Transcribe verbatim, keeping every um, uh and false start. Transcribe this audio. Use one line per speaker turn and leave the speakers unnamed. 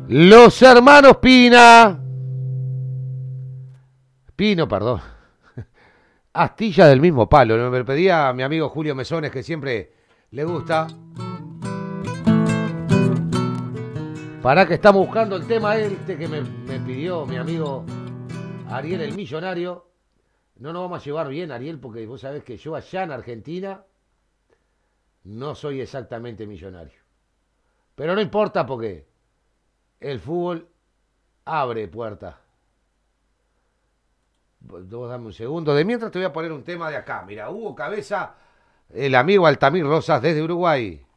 Los hermanos Pina. Pino, perdón. Astilla del mismo palo. Me pedía a mi amigo Julio Mesones, que siempre le gusta. Para que estamos buscando el tema este que me, me pidió mi amigo Ariel el Millonario. No nos vamos a llevar bien, Ariel, porque vos sabés que yo allá en Argentina no soy exactamente millonario. Pero no importa porque el fútbol abre puertas. Vos dame un segundo. De mientras te voy a poner un tema de acá. Mira, Hugo Cabeza, el amigo Altamir Rosas desde Uruguay.